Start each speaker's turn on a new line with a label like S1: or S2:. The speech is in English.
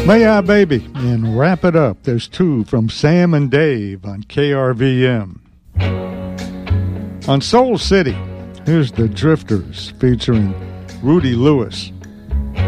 S1: May I Baby and Wrap It Up. There's two from Sam and Dave on KRVM. On Soul City, here's the Drifters featuring Rudy Lewis.